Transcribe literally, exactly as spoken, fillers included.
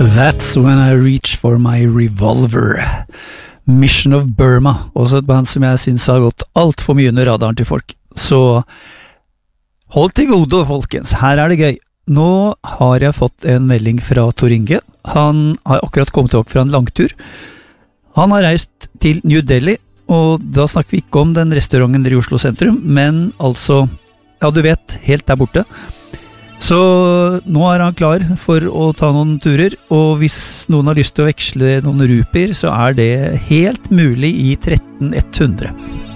That's when I reach for my revolver. Mission of Burma, også et band som jeg synes har gått alt for mye under radaren til folk. Så hold til gode, folkens, her er det gøy. Nå har jeg fått en melding fra Tor Inge. Han har akkurat kommet tilbake fra en langtur. Han har reist til New Delhi, og da snakker vi ikke om den restauranten i Oslo sentrum, men altså, ja du vet, helt der borte. Så nå er han klar for å ta noen turer, og hvis noen har lyst til å veksle noen rupier, så er det helt mulig i tretten hundre.